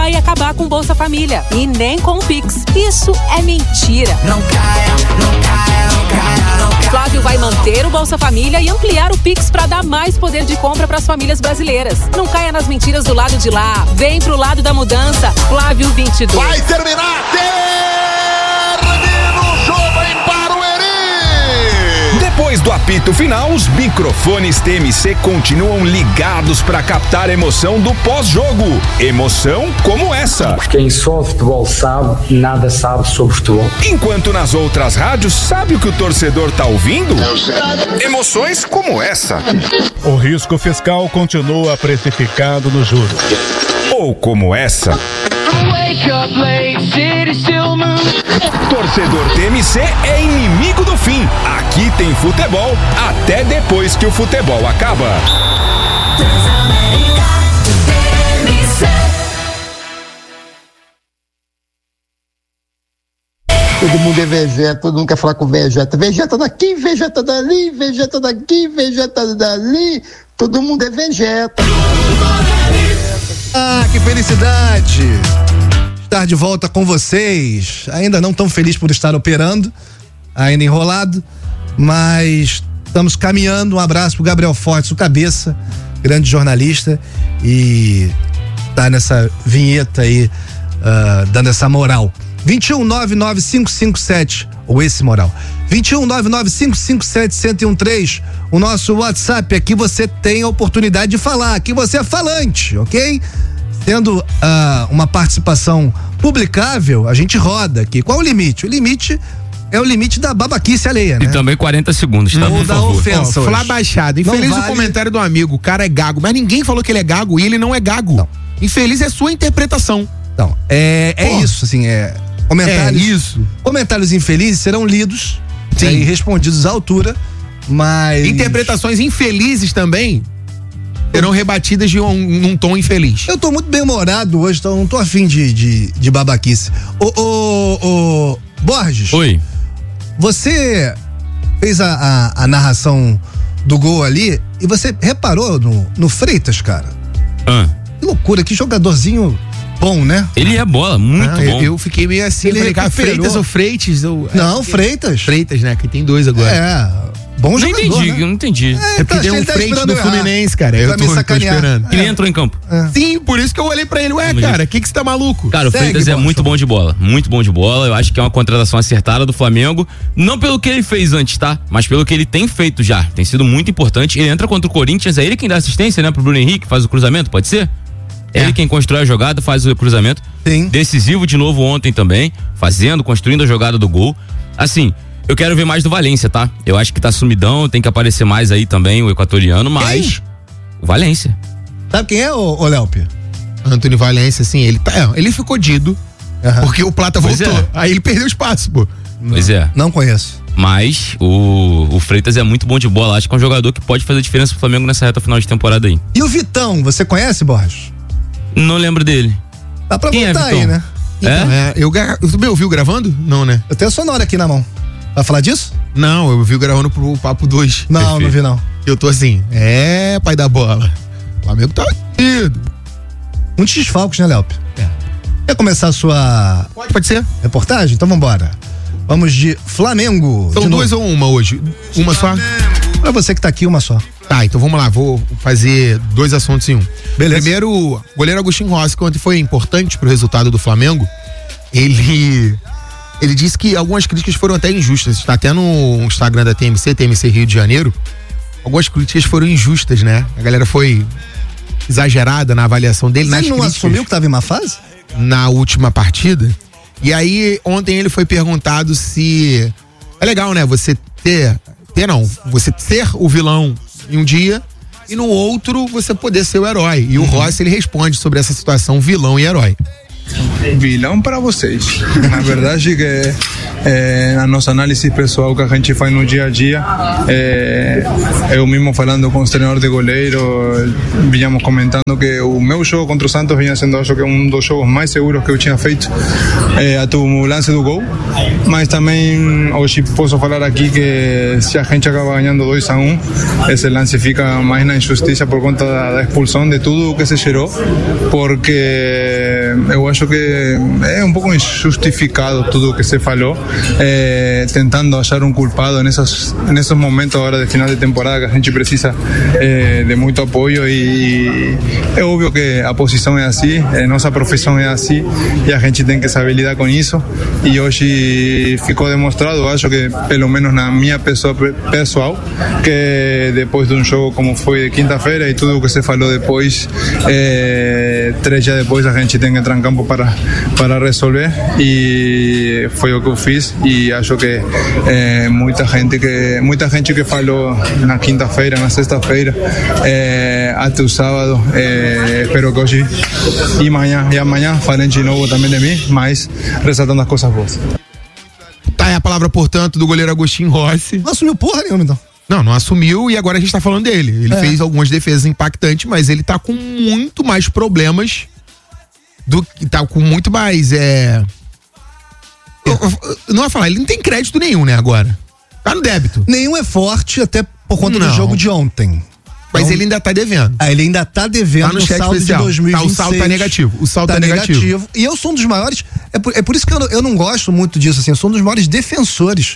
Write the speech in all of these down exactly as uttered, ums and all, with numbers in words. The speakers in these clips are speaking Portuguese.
vai acabar com o Bolsa Família e nem com o Pix. Isso é mentira. Não caia, não caia, não caia, não caia. Flávio vai manter o Bolsa Família e ampliar o Pix para dar mais poder de compra para as famílias brasileiras. Não caia nas mentiras do lado de lá. Vem pro lado da mudança. Flávio vinte e dois. Vai terminar! Termina o jogo em Barueri! Depois do apito final, os microfones T M C continuam ligados para captar a emoção do pós-jogo. Emoção como essa. Quem só de futebol sabe, nada sabe sobre futebol. Enquanto nas outras rádios, sabe o que o torcedor tá ouvindo? Emoções como essa. O risco fiscal continua precificado no juro. Ou como essa. Torcedor T M C é inimigo do fim. Aqui tem futebol até depois que o futebol acaba. Todo mundo é Vegeta, todo mundo quer falar com Vegeta. Vegeta daqui, Vegeta dali, Vegeta daqui, Vegeta dali. Todo mundo é Vegeta. Ah, que felicidade estar de volta com vocês. Ainda não tão feliz por estar operando, ainda enrolado, mas estamos caminhando. Um abraço pro Gabriel Fortes, o cabeça, grande jornalista, e tá nessa vinheta aí, uh, dando essa moral. vinte e um, nove nove cinco cinco sete, ou esse moral, vinte e um, nove nove cinco cinco sete, um zero um três, o nosso WhatsApp. Aqui você tem a oportunidade de falar, aqui você é falante, ok? Tendo uh, uma participação publicável, a gente roda aqui. Qual o limite? O limite é o limite da babaquice alheia, né? E também quarenta segundos, tá? Não dá ofensa. Flá Baixado, infeliz vale... o comentário do amigo, o cara é gago, mas ninguém falou que ele é gago e ele não é gago. Não. Infeliz é sua interpretação. Não, é, é isso, assim, é... Comentários, é isso. Comentários infelizes serão lidos, sim, e respondidos à altura, mas... Interpretações infelizes também serão rebatidas de um, num tom infeliz. Eu tô muito bem-humorado hoje, então não tô afim de, de, de babaquice. Ô, ô, ô, Borges. Oi. Você fez a, a, a narração do gol ali e você reparou no, no Freitas, cara? Ah. Que loucura, que jogadorzinho bom, né? Ele é bola, muito ah, bom. Eu fiquei meio assim, ele falei, cara, Freitas ou Freitas? Ou, não, é, Freitas. Freitas, né? Que tem dois agora. É. Bom não jogador, entendi, né? eu não entendi. É, é porque tem um tá frente do Fluminense, cara. Eu tô, tô esperando. É. Ele entrou em campo. É. Sim, por isso que eu olhei pra ele. Ué, cara, o que que você tá maluco? Cara, o Segue, Freitas é Bocha. muito bom de bola. Muito bom de bola. Eu acho que é uma contratação acertada do Flamengo. Não pelo que ele fez antes, tá? Mas pelo que ele tem feito já. Tem sido muito importante. Ele entra contra o Corinthians, é ele quem dá assistência, né? Pro Bruno Henrique, faz o cruzamento, pode ser? É. Ele quem constrói a jogada, faz o cruzamento. Sim. Decisivo de novo ontem também, fazendo, construindo a jogada do gol. Assim, eu quero ver mais do Valência, tá? Eu acho que tá sumidão, tem que aparecer mais aí também o equatoriano, mas quem? O Valência. Sabe quem é, ô, ô Léo? Antônio Valência, assim, ele tá, é, ele ficou dido, uhum, porque o Plata pois voltou. É. Aí ele perdeu espaço, pô. Pois é. Não conheço. Mas o, o Freitas é muito bom de bola, acho que é um jogador que pode fazer diferença pro Flamengo nessa reta final de temporada aí. E o Vitão, você conhece, Borges? Não lembro dele. Dá pra Quem voltar é, aí, né? Então, é? é eu, tu me ouviu gravando? Não, né? Eu tenho a sonora aqui na mão. Vai falar disso? Não, eu vi gravando pro Papo dois. Não, Perfeito. Não vi não. Eu tô assim, é, pai da bola. O Flamengo tá ido. Muitos desfalques, né, Léo? É. Quer começar a sua... Pode, pode ser. Reportagem? Então vambora. Vamos de Flamengo. São de duas novo. ou uma hoje? Uma só? Pra você que tá aqui, uma só. Tá, então vamos lá, vou fazer dois assuntos em um. Beleza. Primeiro, o goleiro Agostinho Rossi, que ontem foi importante pro resultado do Flamengo, ele ele disse que algumas críticas foram até injustas. Está até no Instagram da T M C, T M C Rio de Janeiro. Algumas críticas foram injustas, né? A galera foi exagerada na avaliação dele. Você nas não críticas, assumiu que tava em má fase? Na última partida. E aí, ontem ele foi perguntado se... É legal, né? Você ter... Ter não. Você ser o vilão em um dia e no outro você poder ser o herói. E uhum. o Rossi, ele responde sobre essa situação, vilão e herói. Vilão para vocês. Na verdade que é, na nossa análise pessoal que a gente faz no dia a dia, é, eu mesmo falando com o treinador de goleiro, vinhamos comentando que o meu jogo contra o Santos vinha sendo, acho que um dos jogos mais seguros que eu tinha feito, é, até o lance do gol, mas também hoje posso falar aqui que se a gente acaba ganhando dois a um, esse lance fica mais na injustiça por conta da, da expulsão de tudo o que se gerou, porque eu eu acho que é um pouco injustificado tudo o que se falou, é, tentando achar um culpado nessas, nesses momentos agora de final de temporada que a gente precisa é, de muito apoio e é óbvio que a posição é assim, é, nossa profissão é assim e a gente tem que saber lidar com isso e hoje ficou demonstrado, eu acho que pelo menos na minha pessoa pessoal, que depois de um jogo como foi de quinta-feira e tudo o que se falou depois, é, três dias depois a gente tem que entrar em campo para, para resolver e foi o que eu fiz e acho que é, muita gente que muita gente que falou na quinta-feira, na sexta-feira, é, até o sábado, é, espero que hoje e amanhã e amanhã falem de novo também de mim, mas ressaltando as coisas boas. Tá aí a palavra, portanto, do goleiro Agostinho Rossi. Não assumiu porra nenhuma, então. Não, não assumiu e agora a gente tá falando dele. Ele é. fez algumas defesas impactantes, mas ele tá com muito mais problemas do que tá com muito mais, é... Eu, eu não vai falar, ele não tem crédito nenhum, né, agora. Tá no débito. Nenhum é forte, até por conta não. do jogo de ontem. Mas então, ele ainda tá devendo. Ah, ele ainda tá devendo tá no, no saldo especial. De dois mil e vinte e seis. Tá, o saldo tá negativo. O saldo tá, tá negativo. negativo. E eu sou um dos maiores, é por, é por isso que eu, eu não gosto muito disso, assim, eu sou um dos maiores defensores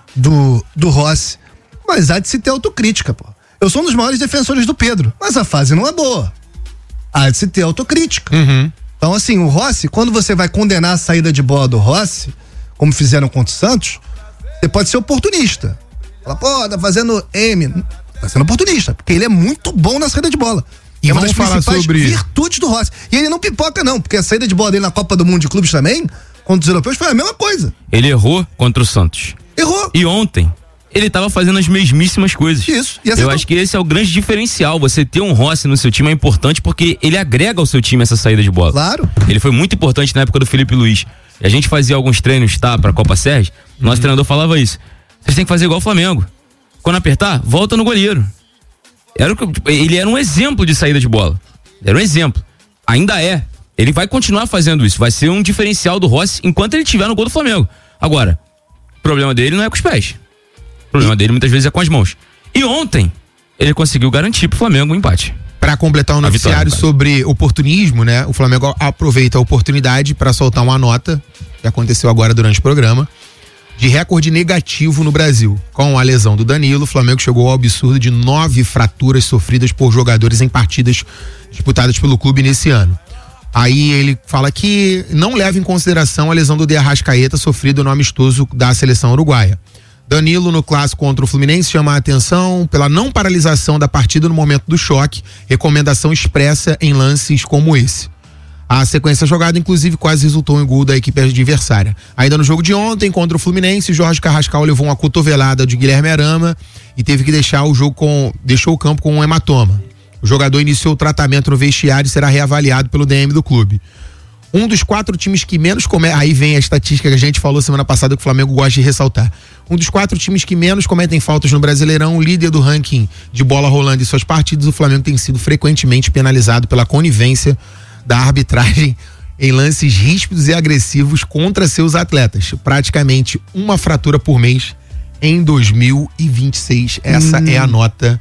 do, do Rossi. Mas há de se ter autocrítica, pô. Eu sou um dos maiores defensores do Pedro, mas a fase não é boa. Há de se ter autocrítica. Uhum. Então, assim, o Rossi, quando você vai condenar a saída de bola do Rossi, como fizeram contra o Santos, você pode ser oportunista. Fala, pô, tá fazendo M. Tá sendo oportunista, porque ele é muito bom na saída de bola. E é uma vamos das falar sobre virtudes do Rossi. E ele não pipoca, não, porque a saída de bola dele na Copa do Mundo de Clubes também, contra os europeus, foi a mesma coisa. Ele errou contra o Santos. Errou. E ontem, ele tava fazendo as mesmíssimas coisas. Isso. E eu acho que esse é o grande diferencial. Você ter um Rossi no seu time é importante porque ele agrega ao seu time essa saída de bola. Claro. Ele foi muito importante na época do Felipe Luiz. E a gente fazia alguns treinos, tá, pra Copa Sérgio. Uhum. Nosso treinador falava isso. Vocês têm que fazer igual o Flamengo. Quando apertar, volta no goleiro. Era o que, ele era um exemplo de saída de bola. Era um exemplo. Ainda é. Ele vai continuar fazendo isso. Vai ser um diferencial do Rossi enquanto ele estiver no gol do Flamengo. Agora, o problema dele não é com os pés. O problema dele muitas vezes é com as mãos. E ontem, ele conseguiu garantir pro Flamengo um empate. Para completar um noticiário vitória, sobre oportunismo, né? O Flamengo aproveita a oportunidade para soltar uma nota, que aconteceu agora durante o programa, de recorde negativo no Brasil. Com a lesão do Danilo, o Flamengo chegou ao absurdo de nove fraturas sofridas por jogadores em partidas disputadas pelo clube nesse ano. Aí ele fala que não leva em consideração a lesão do De Arrascaeta sofrido no amistoso da seleção uruguaia. Danilo, no clássico contra o Fluminense, chama a atenção pela não paralisação da partida no momento do choque, recomendação expressa em lances como esse. A sequência jogada, inclusive, quase resultou em gol da equipe adversária. Ainda no jogo de ontem, contra o Fluminense, Jorge Carrascal levou uma cotovelada de Guilherme Arama e teve que deixar o jogo com, deixou o campo com um hematoma. O jogador iniciou o tratamento no vestiário e será reavaliado pelo D M do clube. Um dos quatro times que menos cometem... Aí vem a estatística que a gente falou semana passada que o Flamengo gosta de ressaltar. Um dos quatro times que menos cometem faltas no Brasileirão, líder do ranking de bola rolando em suas partidas, o Flamengo tem sido frequentemente penalizado pela conivência da arbitragem em lances ríspidos e agressivos contra seus atletas. Praticamente uma fratura por mês em dois mil e vinte e seis. Essa hum. é a nota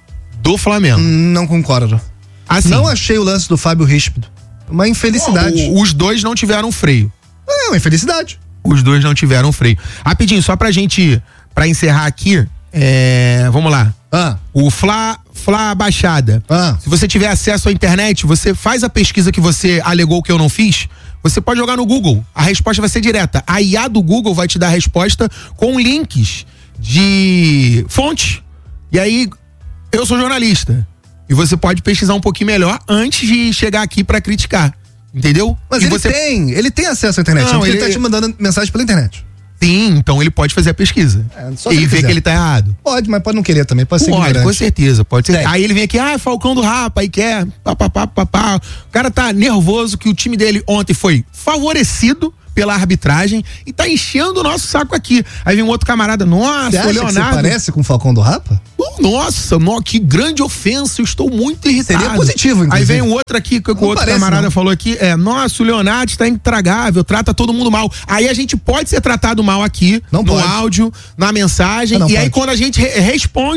do Flamengo. Não concordo. Assim, não achei o lance do Fábio ríspido. Uma infelicidade. O, os dois não tiveram freio. É, uma infelicidade. Os dois não tiveram freio. Rapidinho, só pra gente, pra encerrar aqui, é, vamos lá. Ah. O Fla, Fla Baixada. Ah. Se você tiver acesso à internet, você faz a pesquisa que você alegou que eu não fiz, você pode jogar no Google. A resposta vai ser direta. A I A do Google vai te dar a resposta com links de fonte. E aí, eu sou jornalista. E você pode pesquisar um pouquinho melhor antes de chegar aqui pra criticar. Entendeu? Mas e ele você... tem, ele tem acesso à internet. Não, ele, ele tá te mandando mensagem pela internet. Sim, então ele pode fazer a pesquisa. É, só e ver que ele tá errado. Pode, mas pode não querer também, pode ser Pode, ignorante. com certeza, pode ser. Tem. Aí ele vem aqui, ah, Falcão do Rapa, aí quer, papapá, papá. O cara tá nervoso que o time dele ontem foi favorecido pela arbitragem e tá enchendo o nosso saco aqui. Aí vem um outro camarada, nossa, você acha o Leonardo. Que você parece com o Falcão do Rapa? Nossa, no, que grande ofensa, eu estou muito irritado. Seria positivo, inclusive. Aí vem um outro aqui, que o outro parece, camarada não. falou aqui, é, nossa, o Leonardo está intragável, trata todo mundo mal. Aí a gente pode ser tratado mal aqui, não no pode. áudio, na mensagem, não, não e pode. Aí quando a gente re- responde,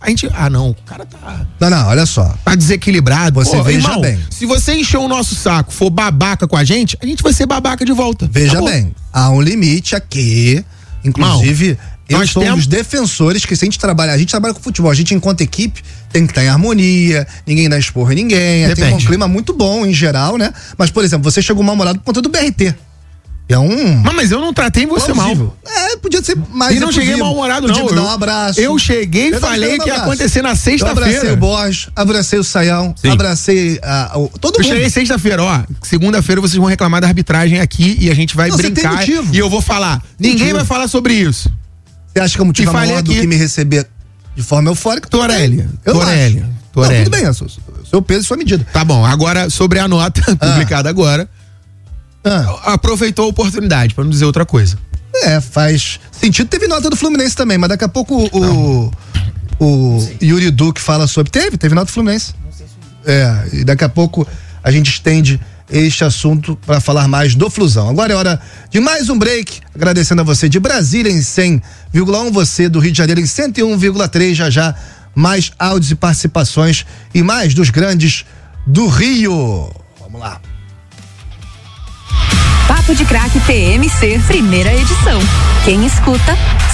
A gente, ah não, o cara tá... Não, não, olha só. Tá desequilibrado. Você Pô, veja irmão, bem. se você encher o nosso saco, for babaca com a gente, a gente vai ser babaca de volta. Veja Acabou. bem, há um limite aqui, inclusive... Eu Nós sou um temos- dos defensores que se a gente trabalha, a gente trabalha com futebol, a gente enquanto equipe tem que estar em harmonia, ninguém dá esporro em ninguém, tem um Depende. clima muito bom em geral, né? Mas, por exemplo, você chegou mal-humorado por conta do B R T. É um... Mas, mas eu não tratei você plausível. mal. É, podia ser mais E não cheguei mal-humorado, não. Podia me dar Eu- um abraço. eu cheguei e Eu também falei dei um que ia abraço. acontecer na Eu abracei sexta-feira. o Borges, abracei o Saião, Sim. abracei ah, o, todo Eu mundo. cheguei sexta-feira, ó. Segunda-feira vocês vão reclamar da arbitragem aqui e a gente vai Não, você tem brincar. motivo. E eu vou falar. Ninguém Motivo. vai falar sobre isso. Você acha que é um motivo E falei maior do aqui. que me receber de forma eufórica? Torelli, Eu Torelli, acho. Torelli. Não, tudo bem, é seu, seu peso e sua medida. Tá bom, agora sobre a nota publicada agora. Ah, Aproveitou a oportunidade, pra não dizer outra coisa. é, faz sentido. Teve nota do Fluminense também, mas daqui a pouco o, o Yuri Duque fala sobre. Teve, teve nota do Fluminense. É, e daqui a pouco a gente estende este assunto para falar mais do Flusão. Agora é hora de mais um break. Agradecendo a você de Brasília em cem vírgula um, você do Rio de Janeiro em cento e um vírgula três. Já já mais áudios e participações e mais dos grandes do Rio. Vamos lá. Papo de Craque T M C, primeira edição. Quem escuta